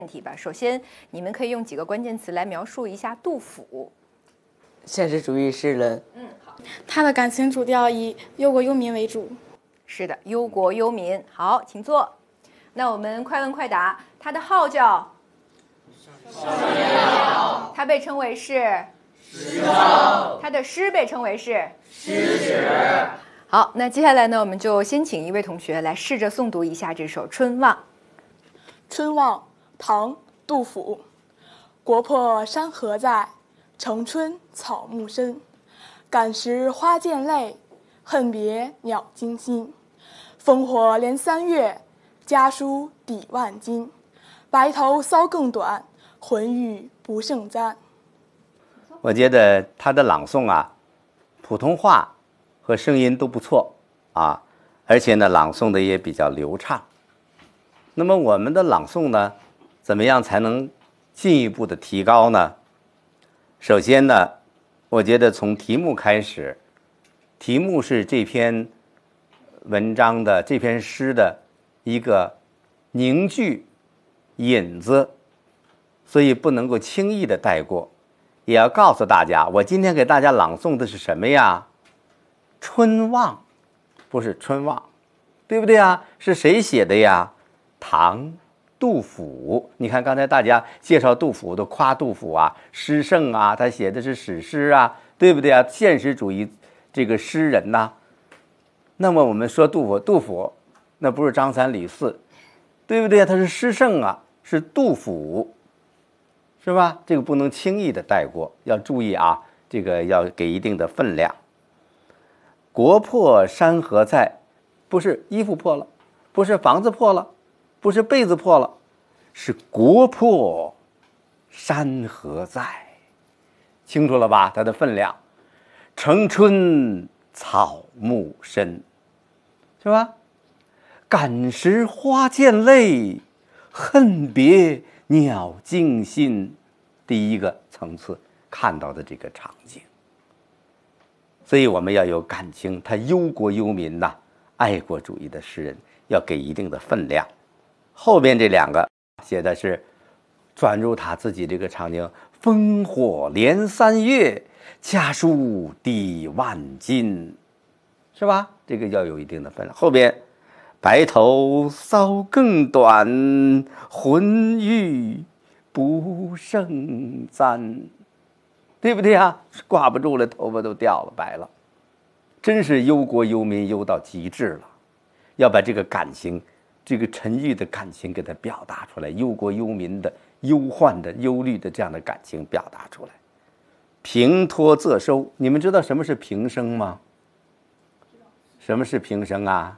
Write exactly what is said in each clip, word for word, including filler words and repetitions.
问题吧。首先，你们可以用几个关键词来描述一下杜甫。 现实主义诗人。 嗯，好。 他的感情主调以忧国忧民为主。 是的，忧国忧民。好，请坐。那我们快问快答。他的号叫少年郎， 他被称为是诗圣， 他的诗被称为是诗史。 好，那接下来呢，我们就先请一位同学来试着诵读一下这首《春望》。 春望，唐·杜甫。国破山河在，城春草木深。感时花溅泪，恨别鸟惊心。烽火连三月，家书抵万金。白头搔更短，浑欲不胜簪。 我觉得他的朗诵啊，普通话和声音都不错啊，而且呢，朗诵的也比较流畅。那么我们的朗诵呢，怎么样才能进一步的提高呢？首先呢，我觉得从题目开始，题目是这篇文章的这篇诗的一个凝聚引子，所以不能够轻易的带过，也要告诉大家，我今天给大家朗诵的是什么呀？春望，不是春望，对不对啊？是谁写的呀？唐杜甫。你看刚才大家介绍杜甫都夸杜甫啊，诗圣啊，他写的是史诗啊，对不对啊？现实主义这个诗人呐、啊。那么我们说杜甫，杜甫那不是张三李四，对不对啊？他是诗圣啊，是杜甫，是吧？这个不能轻易的带过，要注意啊，这个要给一定的分量。国破山河在，不是衣服破了，不是房子破了，不是被子破了，是国破山河在，清楚了吧？它的分量。城春草木深，是吧？感时花溅泪，恨别鸟惊心。第一个层次看到的这个场景，所以我们要有感情，他忧国忧民呐、啊，爱国主义的诗人要给一定的分量。后边这两个写的是转入他自己这个场景，烽火连三月，家书抵万金，是吧？这个要有一定的分量。后边白头搔更短，浑欲不胜簪，对不对啊？挂不住了，头发都掉了，白了，真是忧国忧民忧到极致了。要把这个感情，这个沉郁的感情给它表达出来，忧国忧民的忧患的忧虑的这样的感情表达出来。平托仄收，你们知道什么是平声吗？什么是平声啊？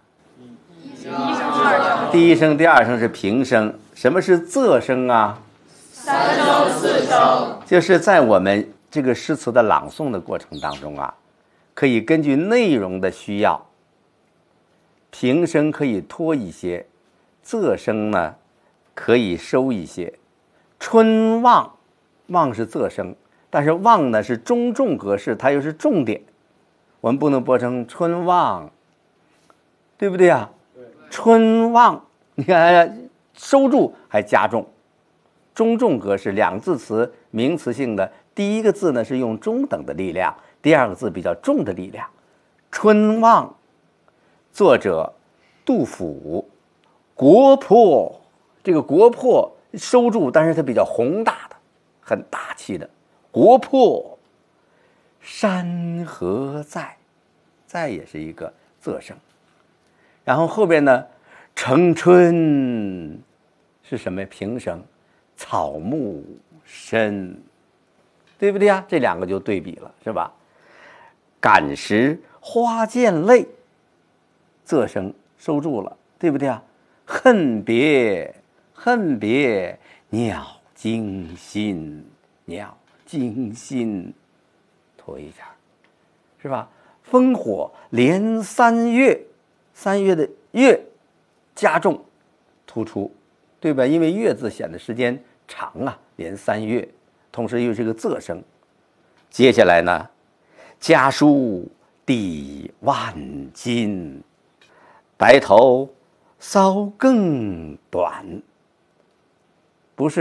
第一声第二声是平声。什么是仄声啊？ 三声四声。 就是在我们这个诗词的朗诵的过程当中啊，可以根据内容的需要，平声可以拖一些，仄声呢可以收一些。春望，望是仄声，但是望呢是中重格式，它又是重点，我们不能播成春望，对不对啊？春望，你看收住还加重，中重格式，两个字词名词性的，第一个字呢是用中等的力量，第二个字比较重的力量。春望，作者杜甫。国破，这个国破收住，但是它比较宏大的，很大气的。国破山河在，在也是一个仄声。然后后边呢，城春是什么？平声。草木深，对不对呀？这两个就对比了，是吧？感时花溅泪，仄声收住了，对不对啊？恨别，恨别鸟惊心，鸟惊心，拖一下，是吧？烽火连三月，三月的月加重突出，对吧？因为月字显得时间长啊，连三月，同时又是个仄声。接下来呢，家书抵万金，白头搔更短，